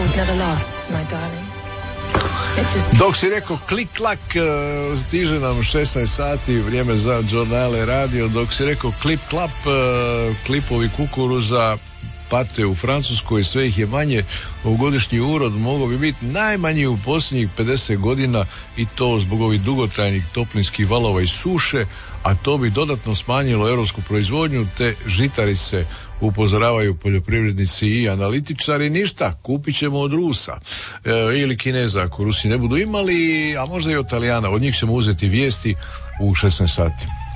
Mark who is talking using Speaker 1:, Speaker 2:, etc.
Speaker 1: never lasts, my darling.
Speaker 2: Dok si rekao klik-klak, stiže nam 16 sati, vrijeme za Žurnale radio. Dok si rekao klip-klap, klipovi kukuruza pate u Francuskoj, sve ih je manje. Ovogodišnji urod mogao bi biti najmanji u posljednjih 50 godina i to zbog ovih dugotrajnih toplinskih valova i suše, a to bi dodatno smanjilo europsku proizvodnju, te žitarice, upozoravaju poljoprivrednici i analitičari. Ništa, kupit ćemo od Rusa ili Kineza ako Rusi ne budu imali, a možda i od Talijana. Od njih ćemo uzeti vijesti u 16 sati.